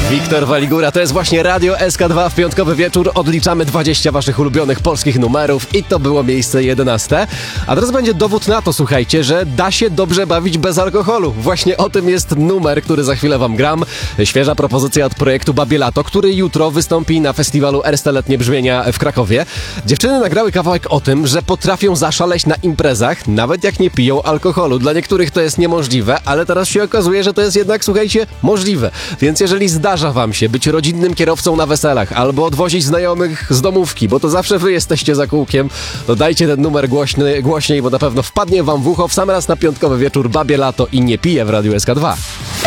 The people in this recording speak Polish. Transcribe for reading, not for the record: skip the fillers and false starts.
Wiktor Waligura, to jest właśnie Radio SK2 w piątkowy wieczór. Odliczamy 20 waszych ulubionych polskich numerów i to było miejsce 11. A teraz będzie dowód na to, słuchajcie, że da się dobrze bawić bez alkoholu. Właśnie o tym jest numer, który za chwilę wam gram. Świeża propozycja od projektu Babie Lato, który jutro wystąpi na festiwalu Erste Letnie Brzmienia w Krakowie. Dziewczyny nagrały kawałek o tym, że potrafią zaszaleć na imprezach, nawet jak nie piją alkoholu. Dla niektórych to jest niemożliwe, ale teraz się okazuje, że to jest jednak, słuchajcie, możliwe. Więc jeżeli zdarza wam się być rodzinnym kierowcą na weselach albo odwozić znajomych z domówki, bo to zawsze wy jesteście za kółkiem, to dajcie ten numer głośniej, bo na pewno wpadnie wam w ucho w sam raz na piątkowy wieczór Babie Lato i Nie piję w Radiu SK2.